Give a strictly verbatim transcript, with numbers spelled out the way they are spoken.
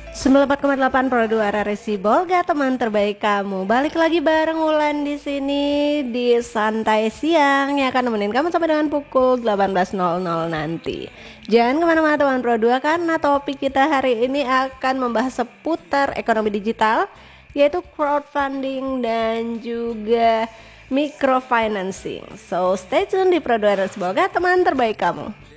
sembilan puluh empat koma delapan Pro dua Raresi Bolga, teman terbaik kamu. Balik lagi bareng Wulan di sini di Santai Siang yang akan nemenin kamu sampai dengan pukul delapan belas nol nol nanti. Jangan kemana-mana teman Pro dua, karena topik kita hari ini akan membahas seputar ekonomi digital, yaitu crowdfunding dan juga microfinancing. So stay tune di Pro dua Raresi Bolga, teman terbaik kamu.